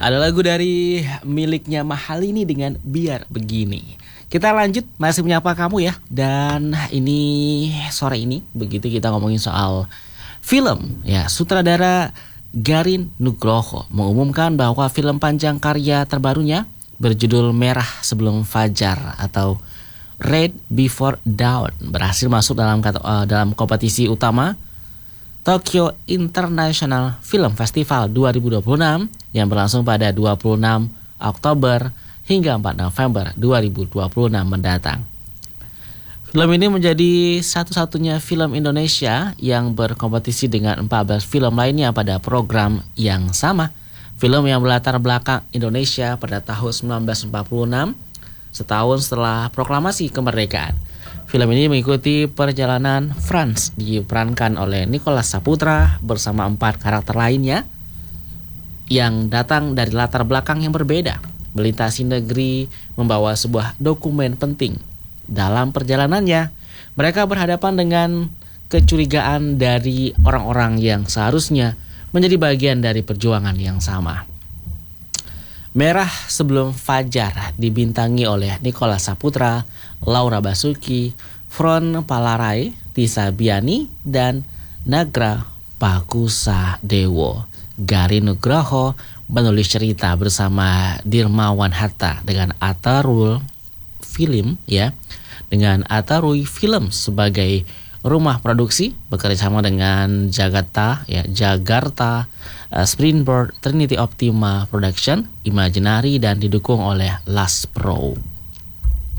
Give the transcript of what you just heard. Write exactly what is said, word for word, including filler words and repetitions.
Ada lagu dari miliknya Mahalini dengan Biar Begini. Kita lanjut, masih menyapa kamu ya. Dan ini sore ini begitu kita ngomongin soal film ya. Sutradara Garin Nugroho mengumumkan bahwa film panjang karya terbarunya berjudul Merah Sebelum Fajar atau Red Before Dawn berhasil masuk dalam uh, dalam kompetisi utama Tokyo International Film Festival dua ribu dua puluh enam yang berlangsung pada dua puluh enam Oktober hingga empat November dua ribu dua puluh enam mendatang. Film ini menjadi satu-satunya film Indonesia yang berkompetisi dengan empat belas film lainnya pada program yang sama. Film yang berlatar belakang Indonesia pada tahun sembilan belas empat puluh enam, setahun setelah proklamasi kemerdekaan. Film ini mengikuti perjalanan Franz diperankan oleh Nicholas Saputra bersama empat karakter lainnya yang datang dari latar belakang yang berbeda. Melintasi negeri membawa sebuah dokumen penting. Dalam perjalanannya, mereka berhadapan dengan kecurigaan dari orang-orang yang seharusnya menjadi bagian dari perjuangan yang sama. Merah Sebelum Fajar dibintangi oleh Nicholas Saputra, Laura Basuki, Fron Palarai, Tisa Biani, dan Nagra Pakusadewo. Garin Nugroho menulis cerita bersama Dirmawan Hatta dengan Atarul Film ya, dengan Atarui Film sebagai rumah produksi, bekerjasama dengan Jakarta ya Jakarta uh, Springboard, Trinity Optima Production, Imaginary, dan didukung oleh Las Pro.